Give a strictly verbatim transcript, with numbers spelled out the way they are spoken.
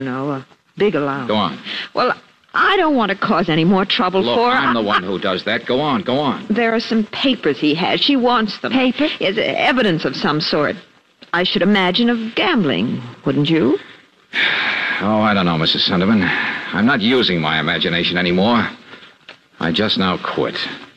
No, a big allowance. Go on. Well, I don't want to cause any more trouble Look, for her. I'm the I- one who does that. Go on, go on. There are some papers he has. She wants them. Paper? Yes, evidence of some sort. I should imagine of gambling, wouldn't you? Oh, I don't know, Missus Sunderman. I'm not using my imagination anymore. I just now quit.